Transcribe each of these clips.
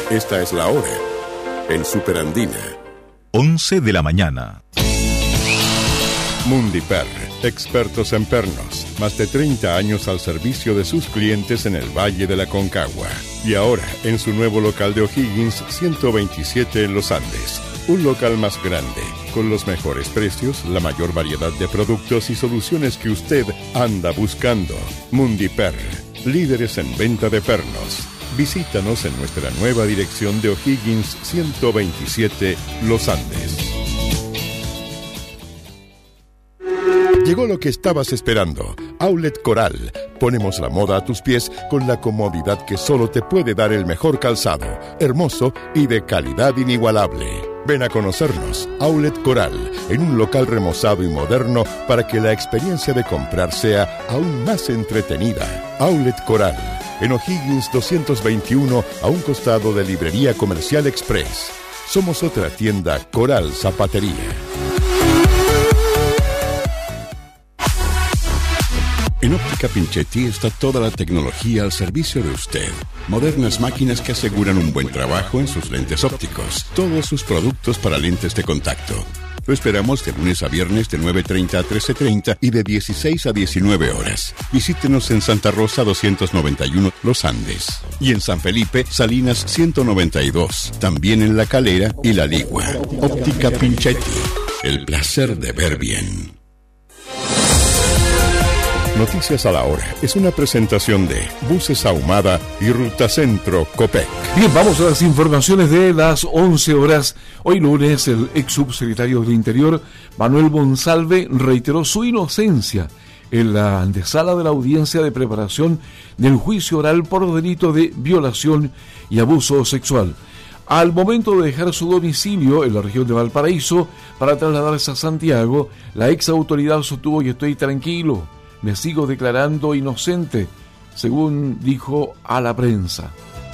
Esta es la hora en Super Andina. 11 de la mañana. Mundiper, expertos en pernos. Más de 30 años al servicio de sus clientes en el Valle de la Concagua. Y ahora, en su nuevo local de O'Higgins, 127 en Los Andes. Un local más grande, con los mejores precios, la mayor variedad de productos y soluciones que usted anda buscando. Mundiper, líderes en venta de pernos. Visítanos en nuestra nueva dirección de O'Higgins 127, Los Andes. Llegó lo que estabas esperando. Outlet Coral. Ponemos la moda a tus pies con la comodidad que solo te puede dar el mejor calzado, hermoso y de calidad inigualable. Ven a conocernos, Outlet Coral, en un local remozado y moderno para que la experiencia de comprar sea aún más entretenida. Outlet Coral, en O'Higgins 221, a un costado de Librería Comercial Express. Somos otra tienda Coral Zapatería. En Óptica Pinchetti está toda la tecnología al servicio de usted. Modernas máquinas que aseguran un buen trabajo en sus lentes ópticos. Todos sus productos para lentes de contacto. Lo esperamos de lunes a viernes de 9:30 a 13:30 y de 16 a 19 horas. Visítenos en Santa Rosa 291, Los Andes. Y en San Felipe, Salinas 192. También en La Calera y La Ligua. Óptica Pinchetti. El placer de ver bien. Noticias a la hora es una presentación de Buses Ahumada y Ruta Centro Copec. Bien, vamos a las informaciones de las 11 horas. Hoy lunes, el ex subsecretario del Interior, Manuel Monsalve, reiteró su inocencia en la antesala de la audiencia de preparación del juicio oral por delito de violación y abuso sexual. Al momento de dejar su domicilio en la región de Valparaíso para trasladarse a Santiago, la ex autoridad sostuvo que estoy tranquilo. Me sigo declarando inocente, según dijo a la prensa.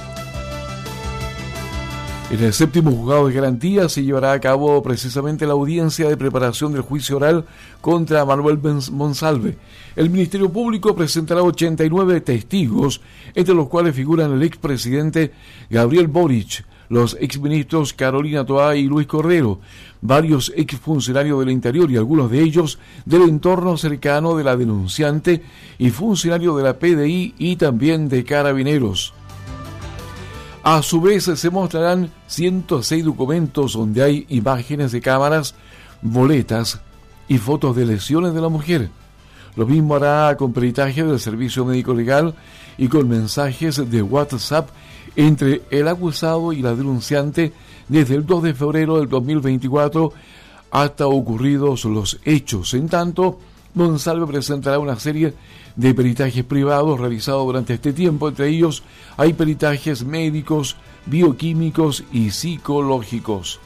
En el séptimo juzgado de garantía se llevará a cabo precisamente la audiencia de preparación del juicio oral contra Manuel Monsalve. El Ministerio Público presentará 89 testigos, entre los cuales figuran el expresidente Gabriel Boric, los exministros Carolina Toá y Luis Cordero, varios exfuncionarios del Interior y algunos de ellos del entorno cercano de la denunciante y funcionarios de la PDI y también de Carabineros. A su vez se mostrarán 106 documentos donde hay imágenes de cámaras, boletas y fotos de lesiones de la mujer. Lo mismo hará con peritaje del Servicio Médico Legal y con mensajes de WhatsApp entre el acusado y la denunciante desde el 2 de febrero del 2024 hasta ocurridos los hechos. En tanto, Monsalve presentará una serie de peritajes privados realizados durante este tiempo. Entre ellos hay peritajes médicos, bioquímicos y psicológicos.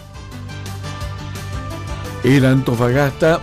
En Antofagasta,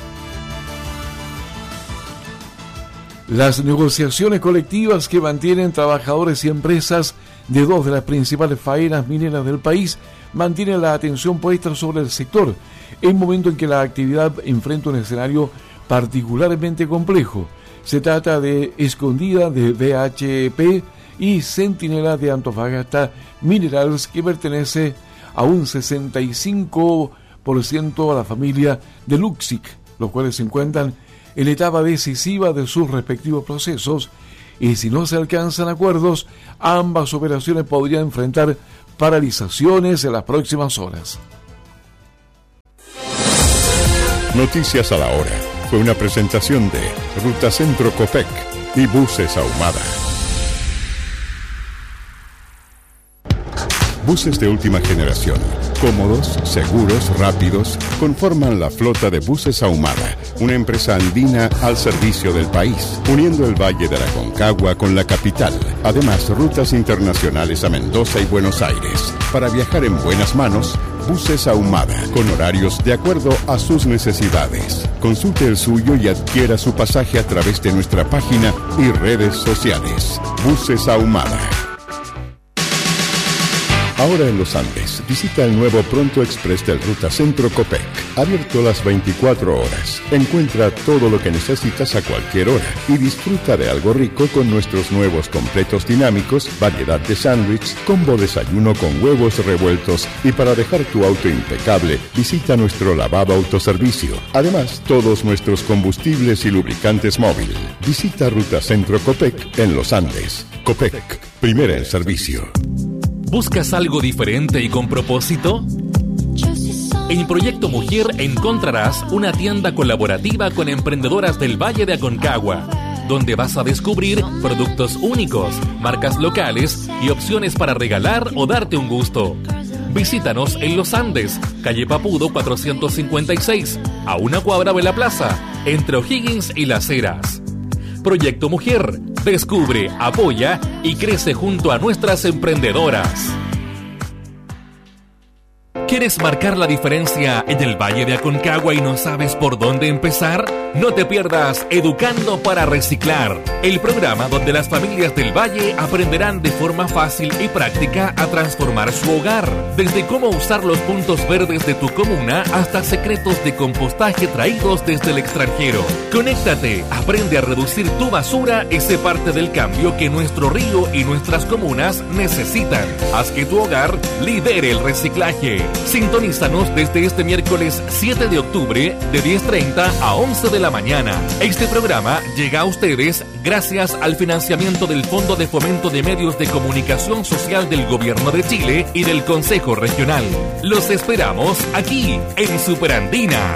las negociaciones colectivas que mantienen trabajadores y empresas de dos de las principales faenas mineras del país mantienen la atención puesta sobre el sector, en momento en que la actividad enfrenta un escenario particularmente complejo. Se trata de Escondida de BHP y Centinela de Antofagasta Minerals, que pertenece a un 65% a la familia de Luxic, los cuales se encuentran en la etapa decisiva de sus respectivos procesos, y si no se alcanzan acuerdos, ambas operaciones podrían enfrentar paralizaciones en las próximas horas. Noticias a la hora fue una presentación de Ruta Centro Copec y Buses Ahumada. Buses de última generación, cómodos, seguros, rápidos, conforman la flota de Buses Ahumada, una empresa andina al servicio del país, uniendo el Valle de la Concagua con la capital. Además, rutas internacionales a Mendoza y Buenos Aires. Para viajar en buenas manos, Buses Ahumada, con horarios de acuerdo a sus necesidades. Consulte el suyo y adquiera su pasaje a través de nuestra página y redes sociales. Buses Ahumada. Ahora en Los Andes, visita el nuevo Pronto Express del Ruta Centro Copec. abierto las 24 horas. Encuentra todo lo que necesitas a cualquier hora y disfruta de algo rico con nuestros nuevos completos dinámicos, variedad de sándwich, combo desayuno con huevos revueltos y para dejar tu auto impecable, visita nuestro lavado autoservicio. Además, todos nuestros combustibles y lubricantes móvil. Visita Ruta Centro Copec en Los Andes. Copec, primera en servicio. ¿Buscas algo diferente y con propósito? En Proyecto Mujer encontrarás una tienda colaborativa con emprendedoras del Valle de Aconcagua, donde vas a descubrir productos únicos, marcas locales y opciones para regalar o darte un gusto. Visítanos en Los Andes, calle Papudo 456, a una cuadra de la plaza, entre O'Higgins y Las Heras. Proyecto Mujer, descubre, apoya y crece junto a nuestras emprendedoras. ¿Quieres marcar la diferencia en el Valle de Aconcagua y no sabes por dónde empezar? No te pierdas Educando para Reciclar, el programa donde las familias del Valle aprenderán de forma fácil y práctica a transformar su hogar, desde cómo usar los puntos verdes de tu comuna hasta secretos de compostaje traídos desde el extranjero. Conéctate, aprende a reducir tu basura y sé parte del cambio que nuestro río y nuestras comunas necesitan. Haz que tu hogar lidere el reciclaje. Sintonízanos desde este miércoles 7 de octubre de 10:30 a 11 de la mañana. Este programa llega a ustedes gracias al financiamiento del Fondo de Fomento de Medios de Comunicación Social del Gobierno de Chile y del Consejo Regional. Los esperamos aquí en Superandina.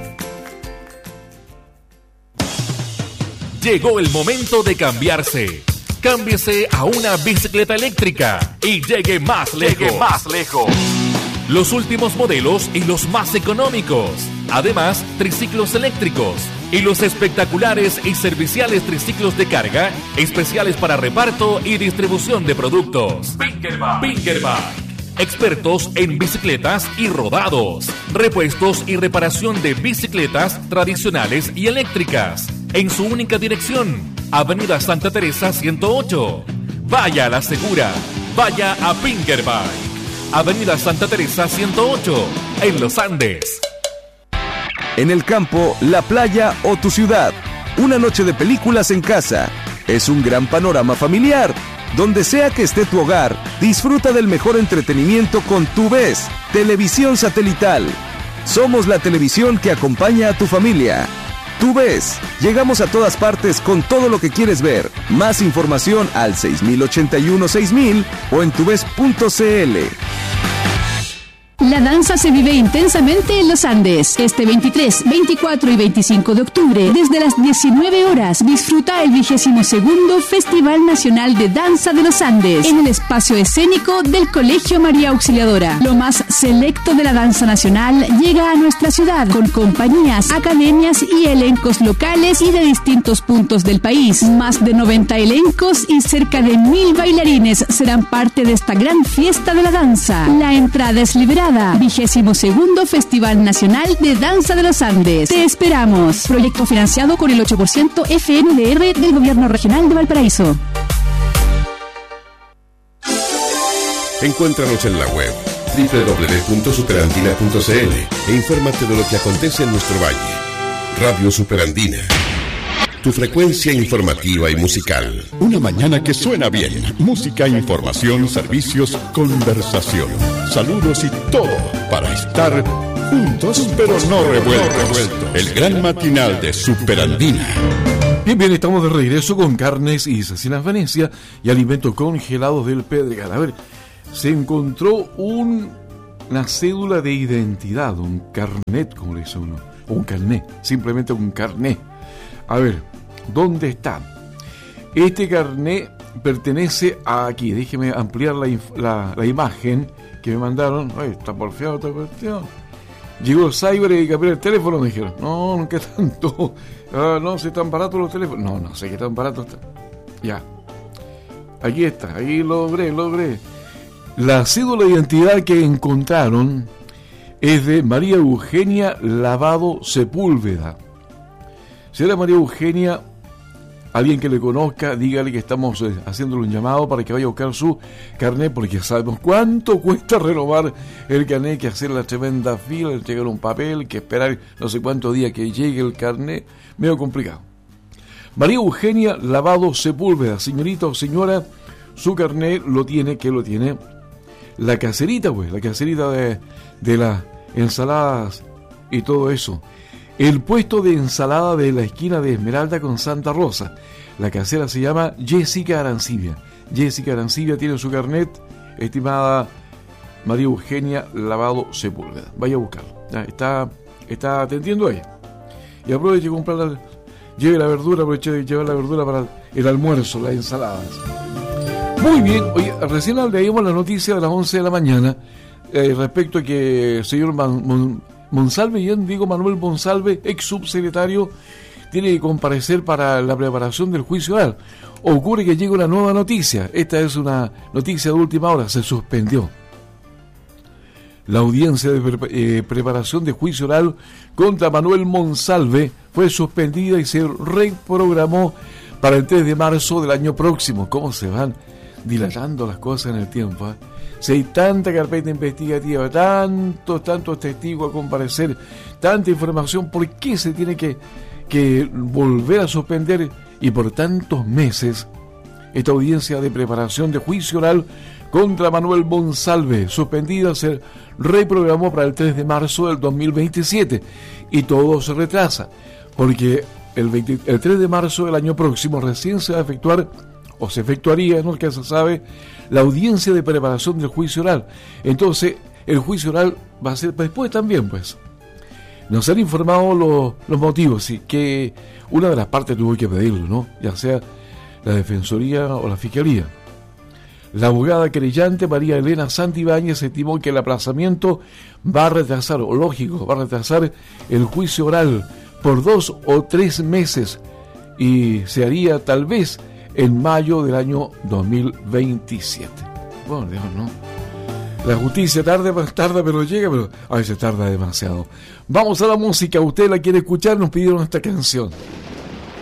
Llegó el momento de cambiarse. Cámbiese a una bicicleta eléctrica y llegue más lejos. Los últimos modelos y los más económicos. Además, triciclos eléctricos y los espectaculares y serviciales triciclos de carga, especiales para reparto y distribución de productos. Pinkerback. Expertos en bicicletas y rodados. Repuestos y reparación de bicicletas tradicionales y eléctricas. En su única dirección, Avenida Santa Teresa 108. Vaya a la segura. Vaya a Pinkerback. Avenida Santa Teresa 108, en Los Andes. En el campo, la playa o tu ciudad. Una noche de películas en casa. Es un gran panorama familiar. Donde sea que esté tu hogar, disfruta del mejor entretenimiento con TuVes, televisión satelital. Somos la televisión que acompaña a tu familia. TuVes, llegamos a todas partes con todo lo que quieres ver. Más información al 6081-6000 o en tuves.cl. La danza se vive intensamente en Los Andes. Este 23, 24 y 25 de octubre, desde las 19 horas, disfruta el 22º Festival Nacional de Danza de Los Andes en el espacio escénico del Colegio María Auxiliadora. Lo más selecto de la danza nacional llega a nuestra ciudad con compañías, academias y elencos locales y de distintos puntos del país. Más de 90 elencos y cerca de 1000 bailarines serán parte de esta gran fiesta de la danza. La entrada es liberada. 22º Festival Nacional de Danza de los Andes. Te esperamos. Proyecto financiado con el 8% FNDR del Gobierno Regional de Valparaíso. Encuéntranos en la web www.superandina.cl e infórmate de lo que acontece en nuestro valle. Radio Superandina, tu frecuencia informativa y musical. Una mañana que suena bien. Música, información, servicios, conversación, saludos y todo para estar juntos pero no revueltos. El gran matinal de Superandina. Bien, estamos de regreso con Carnes y Cecinas Venecia y alimentos congelados del Pedregal. A ver, se encontró una cédula de identidad, un carnet, como le dice uno, o un carnet, simplemente un carnet. A ver, ¿dónde está? Este carnet pertenece a aquí. Déjeme ampliar la imagen que me mandaron. Ay, está porfiado esta cuestión. Llegó el cyber y cambió el teléfono. Me dijeron, no, ¿qué tanto? No, si están baratos los teléfonos. No sé qué tan baratos están. Ya. Aquí está, aquí logré. La cédula de identidad que encontraron es de María Eugenia Lavado Sepúlveda. Señora María Eugenia alguien que le conozca, dígale que estamos haciéndole un llamado para que vaya a buscar su carnet, porque sabemos cuánto cuesta renovar el carnet, que hacer la tremenda fila, entregar un papel, que esperar no sé cuántos días que llegue el carnet, medio complicado. María Eugenia Lavado Sepúlveda, señorita o señora, su carnet lo tiene, ¿qué lo tiene? La caserita, pues, la caserita de las ensaladas y todo eso. El puesto de ensalada de la esquina de Esmeralda con Santa Rosa. La casera se llama Jessica Arancibia. Jessica Arancibia tiene su carnet, estimada María Eugenia Lavado Sepúlveda. Vaya a buscarlo. Está atendiendo a ella. Y aproveche de comprar lleve la verdura, aproveche de llevar la verdura para el almuerzo, las ensaladas. Muy bien, oye, recién leímos la noticia de las 11 de la mañana respecto a que el señor Monsalve, yo digo Manuel Monsalve, ex subsecretario, tiene que comparecer para la preparación del juicio oral. Ocurre que llega una nueva noticia. Esta es una noticia de última hora. Se suspendió la audiencia de preparación de juicio oral contra Manuel Monsalve. Fue suspendida y se reprogramó para el 3 de marzo del año próximo. ¿Cómo se van dilatando las cosas en el tiempo? Si hay tanta carpeta investigativa, tantos testigos a comparecer, tanta información, ¿por qué se tiene que volver a suspender y por tantos meses esta audiencia de preparación de juicio oral contra Manuel Monsalve? Suspendida, se reprogramó para el 3 de marzo del 2027 y todo se retrasa porque el 3 de marzo del año próximo recién se va a efectuar, o se efectuaría, no que se sabe, la audiencia de preparación del juicio oral. Entonces el juicio oral va a ser después también, pues. Nos han informado los motivos, sí, que una de las partes tuvo que pedirlo, ¿no? Ya sea la Defensoría o la Fiscalía. La abogada querellante María Elena Santibáñez estimó que el aplazamiento va a retrasar, o lógico, va a retrasar el juicio oral por 2 o 3 meses y se haría tal vez en mayo del año 2027. Bueno, Dios, ¿no? La justicia tarda, pero llega, pero a veces tarda demasiado. Vamos a la música. Usted la quiere escuchar, nos pidieron esta canción.